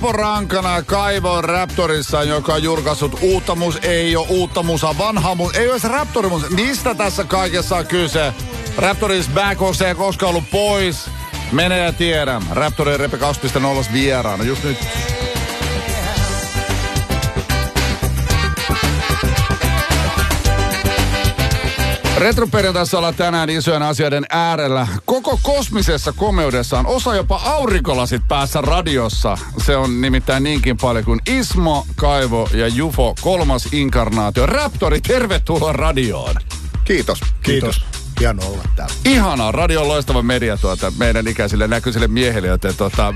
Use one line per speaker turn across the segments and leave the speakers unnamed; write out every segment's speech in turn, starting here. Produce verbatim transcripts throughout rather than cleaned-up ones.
Seppo Rankana ja Kaivo Raptorissa, joka on julkaissut uutta mus, ei ole uutta musaa, vanha mus, ei ole se Raptorimus. Mistä tässä kaikessa on kyse? Raptor is back, on se ei koskaan ollut pois. Mene ja tiedä. Raptorin Repe kaksi piste nolla vieraana just nyt. Retroperjantaissa ollaan tänään isojen asioiden äärellä. Koko kosmisessa komeudessaan osa jopa aurinkolasit päässä radiossa. Se on nimittäin niinkin paljon kuin Ismo, Kaivo ja Jufo kolmas inkarnaatio. Raptori, tervetuloa radioon.
Kiitos.
Kiitos. Hieno olla täällä.
Ihanaa. Radio on loistava media tuota meidän ikäisille näköisille miehille, joten tota,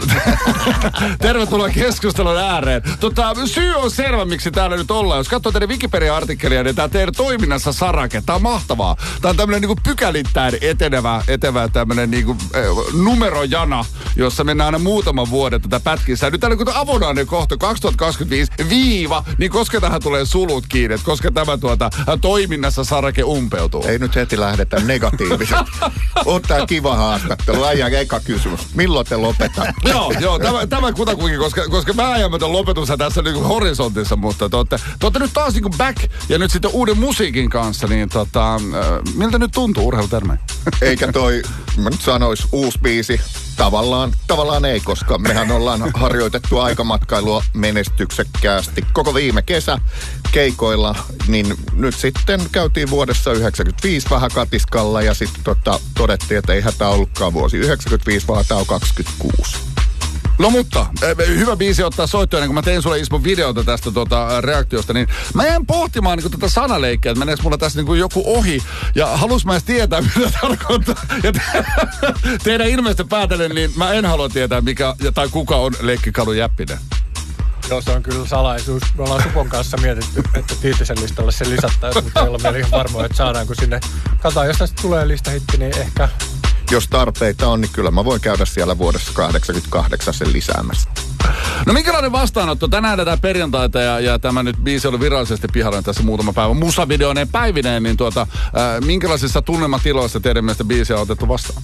tervetuloa keskustelun ääreen. Tota, syy on selvä, miksi täällä nyt ollaan. Jos katsoo teidän Wikipedia-artikkelia, niin tää teidän toiminnassa sarake. Tää on mahtavaa. Tää on tämmönen niinku pykälittäin etenevä, etenevä tämmönen niinku äh, numerojana, jossa mennään aina muutaman vuoden tätä pätkissä. Nyt täällä on avonainen kohta kaksituhattakaksikymmentäviisi viiva, niin koska tähän tulee sulut kiinni, että koska tämä tuota toiminnassa sarake umpeutuu.
Ei nyt heti lähdetä negatiiviset. On tää kiva haastattelu. Ajan eka kysymys. Milloin te lopetatte?
joo, joo, tämä, tämä kutakuinkin, koska, koska vääjäämätön lopetus tässä niinku horisontissa, mutta te olette, te olette nyt taas niinku back ja nyt sitten uuden musiikin kanssa, niin tota, äh, miltä nyt tuntuu urheilutermein?
Eikä toi, mä nyt sanois, uusi biisi. Tavallaan, tavallaan ei, koska mehän ollaan harjoitettu aikamatkailua menestyksekkäästi koko viime kesä keikoilla, niin nyt sitten käytiin vuodessa yhdeksänkymmentäviisi vähän katiskalla ja sitten tota, todettiin, että ei hätä ollutkaan vuosi yhdeksänkymmentäviisi, vaan tämä on kaksikymmentäkuusi.
No mutta, hyvä biisi ottaa soittoon, ennen kuin mä tein sulle Ismo videota tästä tuota, reaktiosta, niin mä jäin pohtimaan niin tätä sanaleikkiä, että meneekö mulla tässä niin joku ohi, ja halus mä edes tietää, mitä tarkoittaa. Ja te, teidän ilmeistä päätellen, niin mä en halua tietää, mikä tai kuka on Leikkikalu Jäppinen.
Joo, se on kyllä salaisuus. Me ollaan Supon kanssa mietitty, että Tiitisen listalle se lisättäisiin, mutta ei olla vielä ihan varmoja, että saadaanko sinne. Katsotaan, jos tästä tulee listahitti, niin ehkä...
Jos tarpeita on, niin kyllä mä voin käydä siellä vuodessa kahdeksankymmentäkahdeksan sen lisäämässä.
No minkälainen vastaanotto? Tänään tätä perjantaita ja, ja tämä nyt biisi oli virallisesti pihalla tässä muutama päivä musavideoineen päivineen, niin tuota, ää, minkälaisissa tunnelmatiloissa teidän mielestä biisiä on otettu vastaan?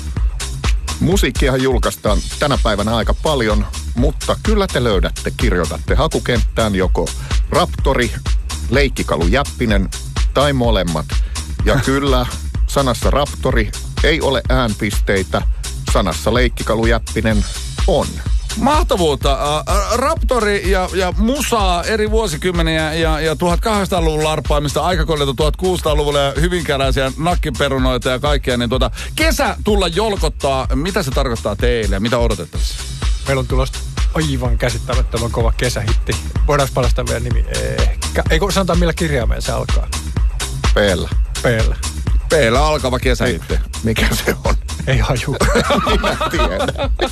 Musiikkiahan julkaistaan tänä päivänä aika paljon, mutta kyllä te löydätte, kirjoitatte hakukenttään joko Raptori, Leikkikalu Jäppinen tai molemmat. Ja kyllä sanassa Raptori ei ole äänpisteitä, sanassa Leikkikalu Jäppinen on.
Mahtavuutta. Äh, Raptori ja, ja musaa eri vuosikymmeniä ja, ja tuhatkahdeksansataaluvun larppaamista, aikakoneita tuhatkuusisataaluvulla ja hyvinkääläisiä nakkiperunoita ja kaikkea. Niin tuota, kesä tulla jolkottaa, mitä se tarkoittaa teille ja mitä odotettavissa?
Meillä on tulosta aivan käsittämättömän kova kesähitti. Voidaanko paljastaa vielä nimi? Ehkä. Eikö sanotaan millä kirjaimeen se alkaa?
P-llä.
P-llä.
P-llä alkava kesähitti.
Mikä se on?
Ei haju.
Minä tiedän.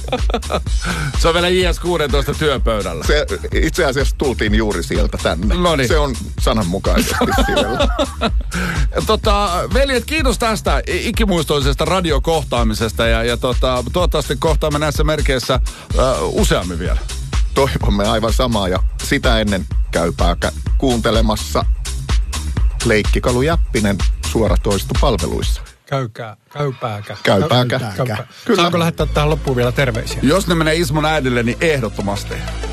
Se on vielä J S kuusitoista työpöydällä.
Se, itse asiassa tultiin juuri sieltä tänne.
Noniin.
Se on sananmukaisesti siellä.
tota, veljet, kiitos tästä ikimuistoisesta radiokohtaamisesta ja, ja tota, toivottavasti kohtaamme näissä merkeissä uh, useammin vielä.
Toivomme aivan samaa ja sitä ennen käypääkä kuuntelemassa Leikkikalu Jäppinen suoratoistopalveluissa.
Käykää, käypääkä.
Käypääkä.
Käypääkä. Saanko lähettää tähän loppuun vielä terveisiä?
Jos ne menee Ismon äidille, niin ehdottomasti.